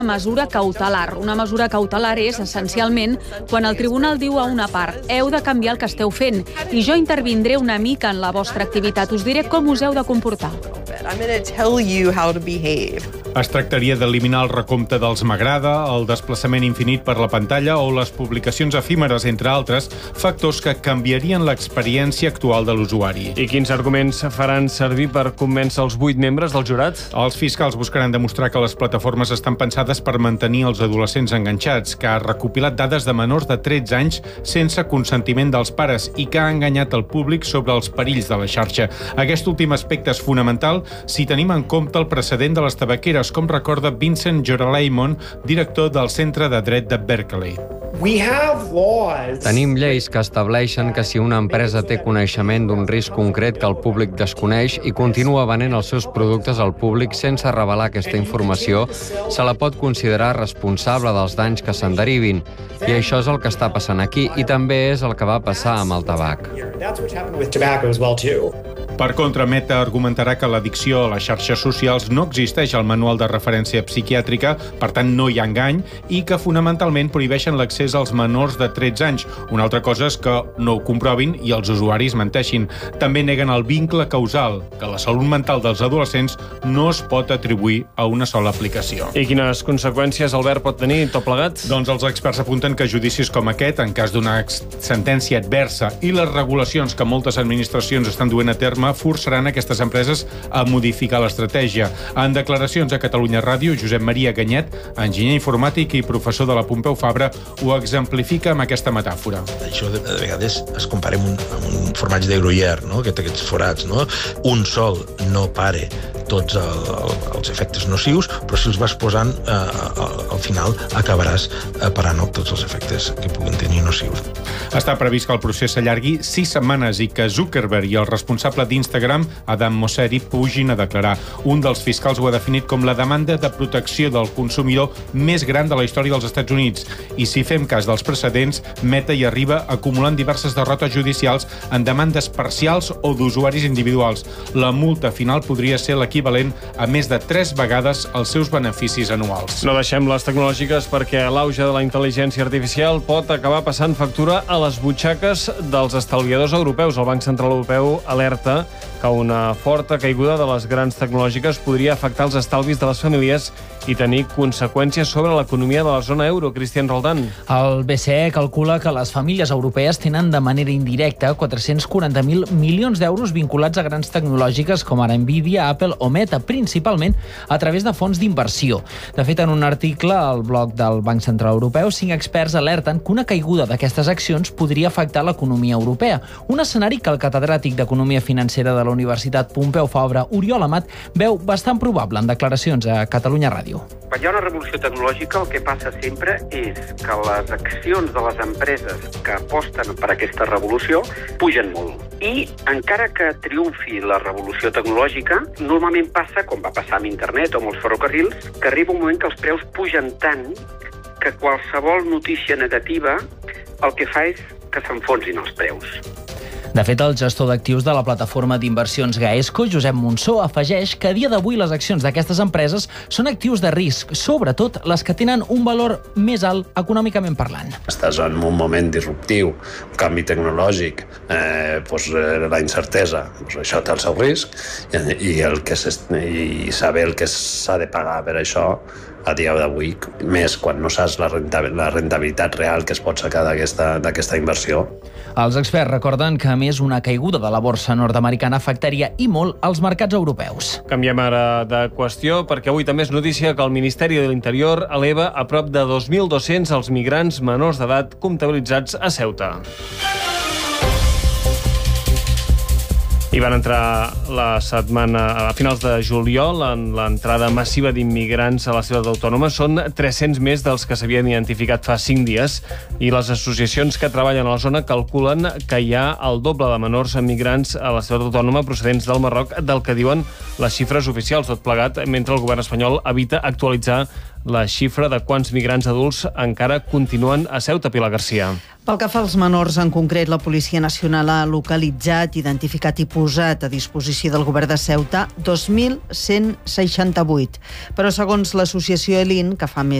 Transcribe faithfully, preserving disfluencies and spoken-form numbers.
mesura cautelar. Una mesura cautelar és, essencialment, quan el tribunal diu a una part heu de canviar el que esteu fent i jo intervindré una mica en la vostra activitat. Us diré com us heu de comportar. I'm going to tell you how to behave. Es tractaria d'eliminar el recompte dels m'agrada, el desplaçament infinit per la pantalla o les publicacions efímeres, entre altres, factors que canviarien l'experiència actual de l'usuari. I quins arguments faran servir per convèncer els vuit membres del jurat? Els fiscals buscaran demostrar que les plataformes estan pensades per mantenir els adolescents enganxats, que ha recopilat dades de menors de tretze anys sense consentiment dels pares i que ha enganyat el públic sobre els perills de la xarxa. Aquest últim aspecte és fonamental si tenim en compte el precedent de les tabaqueres, com recorda Vincent Joraleimon, director del Centre de Dret de Berkeley. Tenim lleis que estableixen que si una empresa té coneixement d'un risc concret que el públic desconeix i continua venent els seus productes al públic sense revelar aquesta informació, se la pot considerar responsable dels danys que se'n derivin. I això és el que està passant aquí i també és el que va passar amb el tabac. Per contra, Meta argumentarà que l'addicció a les xarxes socials no existeix al manual de referència psiquiàtrica, per tant no hi ha engany, i que fonamentalment prohibeixen l'accés als menors de tretze anys. Una altra cosa és que no ho comprovin i els usuaris menteixin. També neguen el vincle causal, que la salut mental dels adolescents no es pot atribuir a una sola aplicació. I quines conseqüències, Albert, pot tenir tot plegat? Doncs els experts apunten que judicis com aquest, en cas d'una sentència adversa, i les regulacions que moltes administracions estan duent a terme forçaran aquestes empreses a modificar l'estratègia. En declaracions a Catalunya Ràdio, Josep Maria Ganyet, enginyer informàtic i professor de la Pompeu Fabra, ho exemplifica amb aquesta metàfora. Això de, de vegades es compara amb un, amb un formatge de Gruyère, no? Aquest, aquests forats, no? Un sol no pare tots el, el, els efectes nocius, però si els vas posant, eh, al, al final acabaràs eh, parant tots els efectes que puguin tenir nocius. Està previst que el procés s'allargui sis setmanes i que Zuckerberg i el responsable d'Instagram, Adam Mosseri, pugin a declarar. Un dels fiscals ho ha definit com la demanda de protecció del consumidor més gran de la història dels Estats Units. I si fem cas dels precedents, Meta hi arriba acumulant diverses derrotes judicials en demandes parcials o d'usuaris individuals. La multa final podria ser l'equivalent a més de tres vegades els seus beneficis anuals. No deixem les tecnològiques perquè l'auge de la intel·ligència artificial pot acabar passant factura a les butxaques dels estalviadors europeus. El Banc Central Europeu alerta que una forta caiguda de les grans tecnològiques podria afectar els estalvis de les famílies i tenir conseqüències sobre l'economia de la zona euro. Cristian Roldán. El B C E calcula que les famílies europees tenen de manera indirecta quatre-cents quaranta mil milions d'euros vinculats a grans tecnològiques com ara Nvidia, Apple o Meta, principalment a través de fons d'inversió. De fet, en un article al blog del Banc Central Europeu, cinc experts alerten que una caiguda d'aquestes accions podria afectar l'economia europea. Un escenari que el catedràtic d'Economia Financera de la Universitat Pompeu Fabra, Oriol Amat, veu bastant probable en declaracions a Catalunya Ràdio. Quan hi ha una revolució tecnològica, el que passa sempre és que les accions de les empreses que aposten per aquesta revolució pugen molt. I encara que triomfi la revolució tecnològica, normalment passa, com va passar amb internet o amb els ferrocarrils, que arriba un moment que els preus pugen tant que qualsevol notícia negativa el que fa és que s'enfonsin els preus. De fet, el gestor d'actius de la plataforma d'inversions Gaesco, Josep Monsó, afegeix que a dia d'avui les accions d'aquestes empreses són actius de risc, sobretot les que tenen un valor més alt econòmicament parlant. Estàs en un moment disruptiu, un canvi tecnològic, eh, doncs, la incertesa, doncs això té el seu risc i, i, el que i saber el que s'ha de pagar per això a dia d'avui, més quan no saps la rentabilitat real que es pot sacar d'aquesta inversió. Els experts recorden que, a més, una caiguda de la borsa nord-americana afectaria i molt els mercats europeus. Canviem ara de qüestió, perquè avui també és notícia que el Ministeri de l'Interior eleva a prop de dos mil dos-cents els migrants menors d'edat comptabilitzats a Ceuta. I van entrar la setmana, a finals de juliol, en l'entrada massiva d'immigrants a la ciutat autònoma. Són tres-cents més dels que s'havien identificat fa cinc dies i les associacions que treballen a la zona calculen que hi ha el doble de menors migrants a la ciutat autònoma procedents del Marroc del que diuen les xifres oficials, tot plegat, mentre el govern espanyol evita actualitzar la xifra de quants migrants adults encara continuen a Ceuta, Pilar Garcia. Pel que fa als menors, en concret, la Policia Nacional ha localitzat, identificat i posat a disposició del govern de Ceuta dos mil cent seixanta-vuit. Però segons l'associació Elin, que fa més